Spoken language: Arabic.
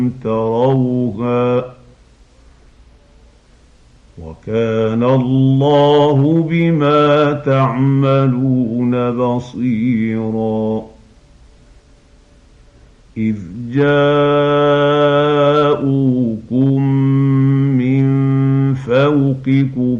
تروها وكان الله بما تعملون بصيرا إذ جاءوكم من فوقكم